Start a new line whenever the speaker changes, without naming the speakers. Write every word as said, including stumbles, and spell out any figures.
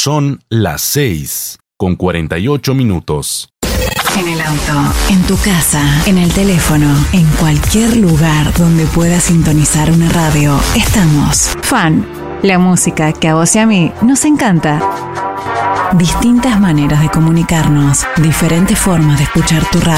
Son las seis con cuarenta y ocho minutos.
En el auto, en tu casa, en el teléfono, en cualquier lugar donde puedas sintonizar una radio, estamos. Fan, la música que a vos y a mí nos encanta. Distintas maneras de comunicarnos, diferentes formas de escuchar tu radio.